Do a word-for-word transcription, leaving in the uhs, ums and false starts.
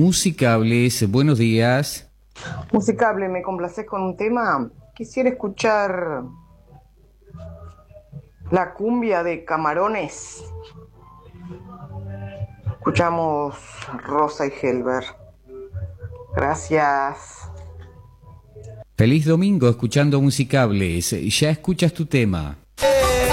Musicables, buenos días. Musicable, me complacés con un tema. Quisiera escuchar la cumbia de Camarones. Escuchamos Rosa y Helber. Gracias. Feliz domingo escuchando Musicables. Ya escuchas tu tema.